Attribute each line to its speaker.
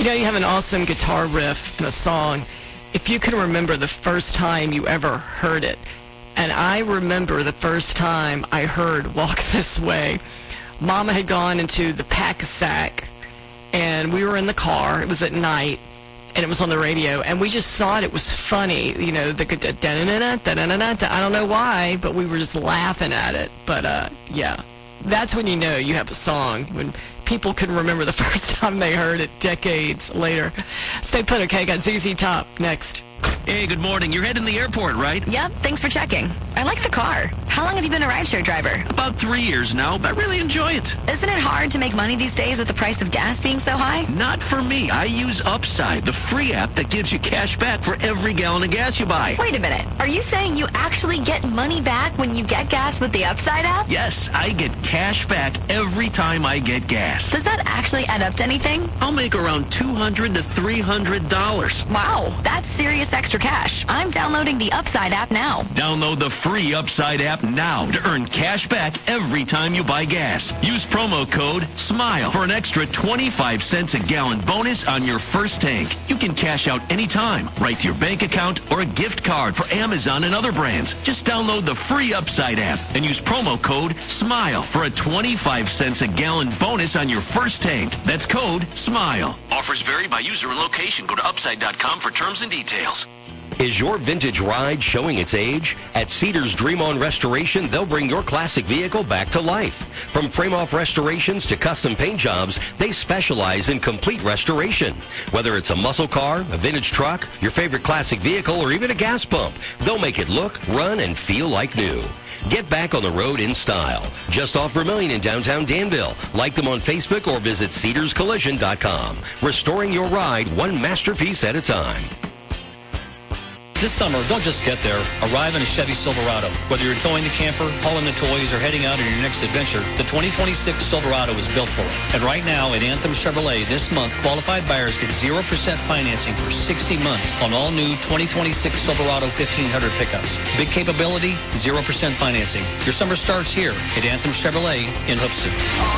Speaker 1: You have an awesome guitar riff in a song. If you can remember the first time you ever heard it, and I remember the first time I heard Walk This Way, Mama had gone into the Pack-a-Sack, and we were in the car. It was at night, and it was on the radio, and we just thought it was funny. The da-da-da-da, da-da-da-da. I don't know why, but we were just laughing at it. But, yeah, that's when you know you have a song, when people can remember the first time they heard it decades later. Stay put, okay? Got ZZ Top next.
Speaker 2: Hey, good morning. You're heading to the airport, right?
Speaker 3: Yep, thanks for checking. I like the car. How long have you been a rideshare driver?
Speaker 2: About 3 years now, but I really enjoy it.
Speaker 3: Isn't it hard to make money these days with the price of gas being so high?
Speaker 2: Not for me. I use Upside, the free app that gives you cash back for every gallon of gas you buy.
Speaker 3: Wait a minute. Are you saying you actually get money back when you get gas with the Upside app?
Speaker 2: Yes, I get cash back every time I get gas.
Speaker 3: Does that actually add up to anything?
Speaker 2: I'll make around $200 to $300.
Speaker 3: Wow, that's serious extra cash. I'm downloading the Upside app now.
Speaker 2: Download the free Upside app now to earn cash back every time you buy gas. Use promo code SMILE for an extra 25 cents a gallon bonus on your first tank. You can cash out anytime, right to your bank account or a gift card for Amazon and other brands. Just download the free Upside app and use promo code SMILE for a 25 cents a gallon bonus on your first tank. That's code SMILE. Offers vary by user and location. Go to upside.com for terms and details.
Speaker 4: Is your vintage ride showing its age? At Cedars Dream On Restoration, they'll bring your classic vehicle back to life. From frame-off restorations to custom paint jobs, they specialize in complete restoration. Whether it's a muscle car, a vintage truck, your favorite classic vehicle, or even a gas pump, they'll make it look, run, and feel like new. Get back on the road in style. Just off Vermillion in downtown Danville. Like them on Facebook or visit CedarsCollision.com. Restoring your ride one masterpiece at a time.
Speaker 5: This summer, don't just get there. Arrive in a Chevy Silverado. Whether you're towing the camper, hauling the toys, or heading out on your next adventure, the 2026 Silverado is built for it. And right now at Anthem Chevrolet this month, qualified buyers get 0% financing for 60 months on all new 2026 Silverado 1500 pickups. Big capability, 0% financing. Your summer starts here at Anthem Chevrolet in Hoopeston.